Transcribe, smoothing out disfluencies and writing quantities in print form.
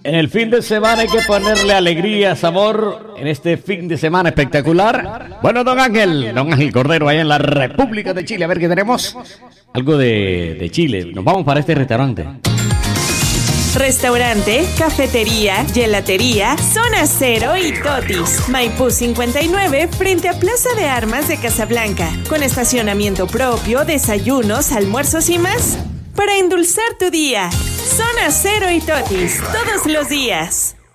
En el fin de semana hay que ponerle alegría, sabor, en este fin de semana espectacular. Bueno, don Ángel Cordero, allá en la República de Chile. A ver qué tenemos. Algo de Chile. Nos vamos para este restaurante. Restaurante, cafetería, gelatería, Zona Cero y Totis. Maipú 59 frente a Plaza de Armas de Casablanca. Con estacionamiento propio, desayunos, almuerzos y más. Para endulzar tu día. Zona Cero y Totis. Todos los días.